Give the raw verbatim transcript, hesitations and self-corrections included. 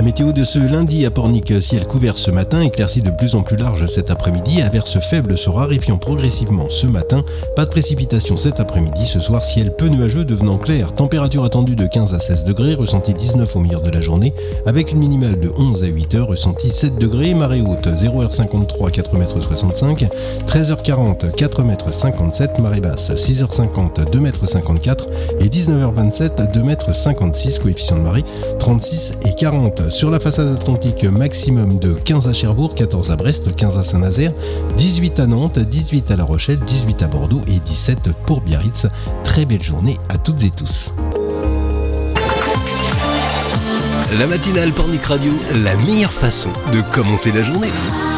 météo de ce lundi à Pornic, ciel couvert ce matin, éclairci de plus en plus large cet après-midi, averses faibles se raréfiant progressivement ce matin. Pas de précipitations cet après-midi, ce soir ciel peu nuageux devenant clair. Température attendue de quinze à seize degrés, ressenti dix-neuf au milieu de la journée, avec une minimale de onze à huit heures, ressenti sept degrés, marée haute zéro heure cinquante-trois, quatre mètres soixante-cinq, treize heures quarante, quatre mètres cinquante-sept, marée basse six heures cinquante, deux mètres cinquante-quatre et dix-neuf heures vingt-sept, deux mètres cinquante-six, coefficient de marée trente-six et quarante. Sur la façade atlantique, maximum de quinze à Cherbourg, quatorze à Brest, quinze à Saint-Nazaire, dix-huit à Nantes, dix-huit à La Rochelle, dix-huit à Bordeaux et dix-sept pour Biarritz. Très belle journée à toutes et tous. La matinale Pornic Radio, la meilleure façon de commencer la journée.